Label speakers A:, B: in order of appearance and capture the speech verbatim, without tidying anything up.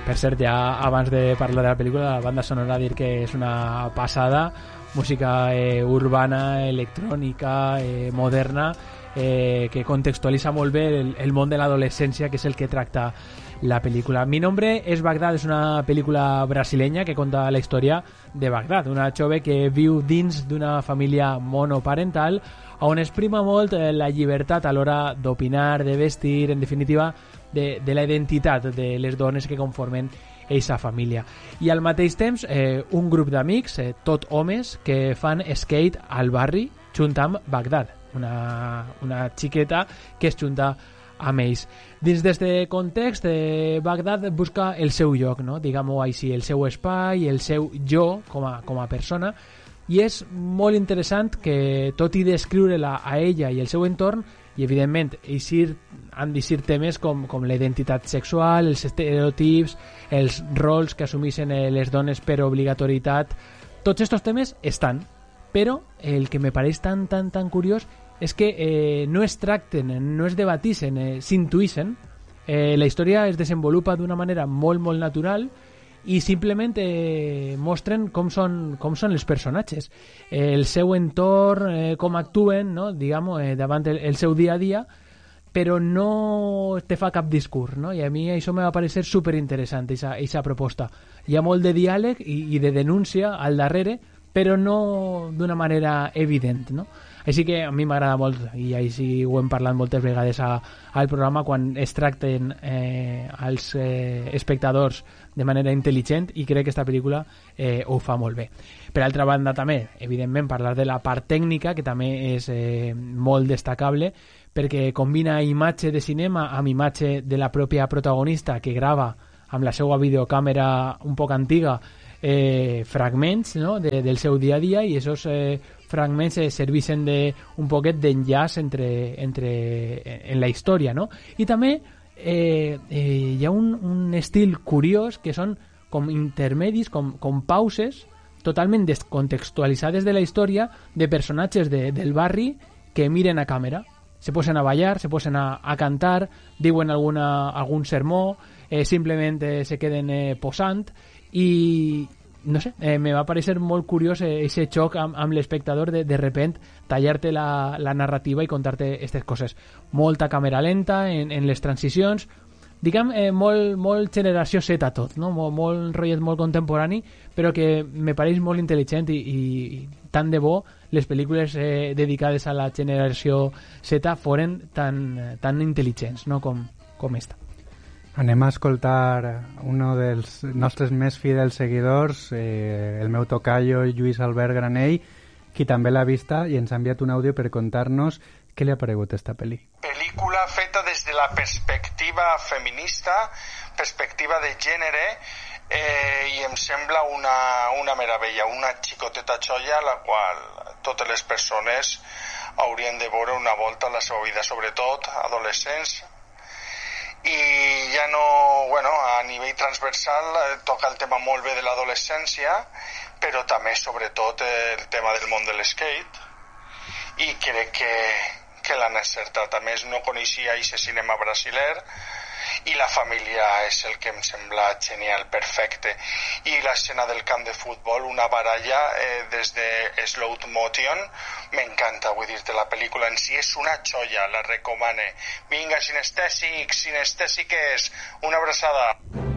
A: Per cert, ja abans de parlar de la pel·lícula, la banda sonora, dir que és una passada, música eh, urbana, electrònica, eh, moderna, eh, que contextualitza molt bé el, el món de l'adolescència, que és el que tracta la pel·lícula. Mi nombre és Bagdad és una pel·lícula brasilenya que conta la història de Bagdad, una jove que viu dins d'una família monoparental on es prima molt eh, la llibertat a l'hora d'opinar, de vestir, en definitiva, de, de la identitat de les dones que conformen eixa família. I al mateix temps, eh, un grup d'amics, eh, tot homes, que fan skate al barri junt amb Bagdad, una, una xiqueta que es junta amb ells. Dins d'aquest context, eh, Bagdad busca el seu lloc, no? Diguem-ho així, el seu espai, el seu jo com a, com a persona, i és molt interessant que, tot i descriure-la a ella i el seu entorn, i evidentment eixir, han d'eixir temes com, com la identitat sexual, els estereotips, els rols que assumeixen les dones per obligatorietat, tots aquests temes estan, però el que me pareix tan, tan, tan curiós és que eh, no es tracten, no es debatixen, eh, s'intuïxen, eh, la història es desenvolupa d'una manera molt, molt natural, i simplement eh, mostren com són, com són els personatges, eh, el seu entorn, eh, com actuen, no? Diguem, eh, davant el, el seu dia a dia, però no te fa cap discurs, no? I a mi això me va parecer superinteressant, aquesta proposta. Hi ha molt de diàleg i, i de denúncia al darrere, però no d'una manera evident, no? Així que a mi m'agrada molt, i així ho hem parlat moltes vegades a, al programa, quan es tracten eh, els eh, espectadors de manera intel·ligent, i crec que aquesta pel·lícula eh, ho fa molt bé. Per altra banda, també, evidentment, parlar de la part tècnica, que també és eh, molt destacable, perquè combina imatge de cinema amb imatge de la pròpia protagonista, que grava amb la seva videocàmera un poc antiga eh, fragments, no? de, del seu dia a dia, i aquests eh, fragments eh, serveixen de, un poquet d'enllaç entre, entre, en la història, no? I també eh, eh, hi ha un, un estil curiós que són com intermedis, com, com pauses totalment descontextualitzades de la història, de personatges de, del barri que miren a càmera, se posen a ballar, se posen a, a cantar, diuen alguna, algun sermó, eh, simplement eh, se queden eh, posant, i no sé, eh, me va parecer molt curiós aquest eh, xoc amb, amb l'espectador de, de repent tallar-te la, la narrativa i contar-te aquestes coses. Molta càmera lenta en, en les transicions, diguem, eh, molt, molt generació Z tot, no? Molt, molt rotllet molt contemporani, però que me pareix molt intel·ligent, i, i, i tant de bo les pel·lícules eh, dedicades a la generació Z foren tan, tan intel·ligents, no? com, com esta.
B: Anem a escoltar un dels nostres més fidels seguidors, eh, el meu tocayo Lluís Albert Granell, qui també l'ha vista i ens ha enviat un àudio per contar-nos què li ha paregut esta pel·li.
C: Pel·lícula feta des de la perspectiva feminista, perspectiva de gènere, eh, i em sembla una, una meravella, una xicoteta xoia a la qual totes les persones haurien de veure una volta a la seva vida, sobretot adolescents. I ja no, bueno, a nivell transversal eh, toca el tema molt bé de l'adolescència, però també sobretot el tema del món de l'skate, i crec que, que l'han encertat. A més, no coneixia aquest cinema brasiler, i la família és el que em sembla genial, perfecte. I l'escena del camp de futbol, una baralla eh, des de slow motion, m'encanta, vull dir-te, la pel·lícula en si és una xoia, la recomane. Vinga, sinestèsics, sinestèsiques, una abraçada.